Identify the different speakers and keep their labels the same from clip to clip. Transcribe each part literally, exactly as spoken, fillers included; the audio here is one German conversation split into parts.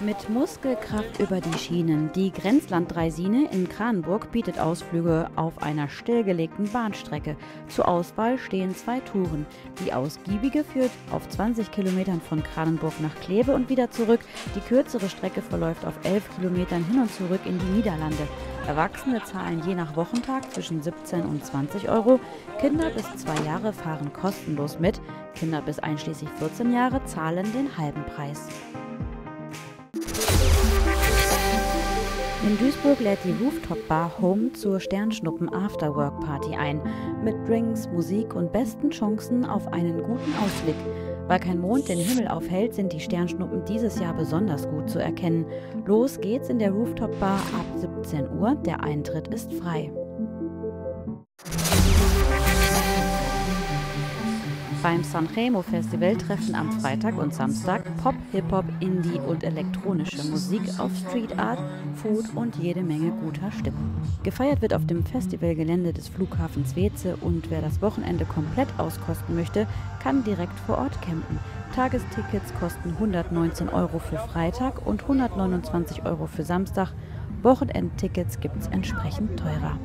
Speaker 1: Mit Muskelkraft über die Schienen. Die Grenzland-Draisine in Kranenburg bietet Ausflüge auf einer stillgelegten Bahnstrecke. Zur Auswahl stehen zwei Touren. Die ausgiebige führt auf zwanzig Kilometern von Kranenburg nach Kleve und wieder zurück. Die kürzere Strecke verläuft auf elf Kilometern hin und zurück in die Niederlande. Erwachsene zahlen je nach Wochentag zwischen siebzehn und zwanzig Euro. Kinder bis zwei Jahre fahren kostenlos mit. Kinder bis einschließlich vierzehn Jahre zahlen den halben Preis. In Duisburg lädt die Rooftop-Bar Home zur Sternschnuppen-Afterwork-Party ein. Mit Drinks, Musik und besten Chancen auf einen guten Ausblick. Weil kein Mond den Himmel aufhält, sind die Sternschnuppen dieses Jahr besonders gut zu erkennen. Los geht's in der Rooftop-Bar ab siebzehn Uhr. Der Eintritt ist frei. Beim Sanremo Festival treffen am Freitag und Samstag Pop, Hip-Hop, Indie und elektronische Musik auf Street Art, Food und jede Menge guter Stimmung. Gefeiert wird auf dem Festivalgelände des Flughafens Weeze und wer das Wochenende komplett auskosten möchte, kann direkt vor Ort campen. Tagestickets kosten hundertneunzehn Euro für Freitag und hundertneunundzwanzig Euro für Samstag. Wochenendtickets gibt es entsprechend teurer.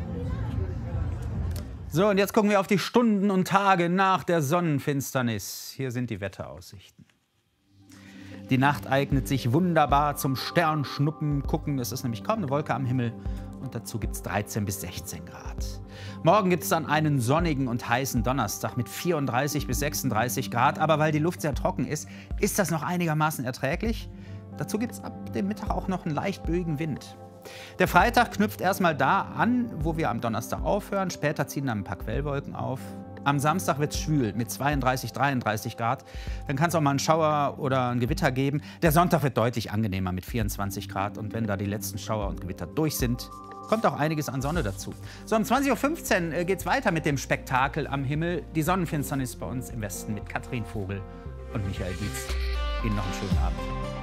Speaker 2: So, und jetzt gucken wir auf die Stunden und Tage nach der Sonnenfinsternis. Hier sind die Wetteraussichten. Die Nacht eignet sich wunderbar zum Sternschnuppen gucken. Es ist nämlich kaum eine Wolke am Himmel und dazu gibt es dreizehn bis sechzehn Grad. Morgen gibt es dann einen sonnigen und heißen Donnerstag mit vierunddreißig bis sechsunddreißig Grad. Aber weil die Luft sehr trocken ist, ist das noch einigermaßen erträglich. Dazu gibt es ab dem Mittag auch noch einen leicht böigen Wind. Der Freitag knüpft erstmal da an, wo wir am Donnerstag aufhören. Später ziehen dann ein paar Quellwolken auf. Am Samstag wird es schwül mit zweiunddreißig, dreiunddreißig Grad. Dann kann es auch mal einen Schauer oder ein Gewitter geben. Der Sonntag wird deutlich angenehmer mit vierundzwanzig Grad. Und wenn da die letzten Schauer und Gewitter durch sind, kommt auch einiges an Sonne dazu. So, um zwanzig Uhr fünfzehn geht es weiter mit dem Spektakel am Himmel. Die Sonnenfinsternis bei uns im Westen mit Katrin Vogel und Michael Dietz. Ihnen noch einen schönen Abend.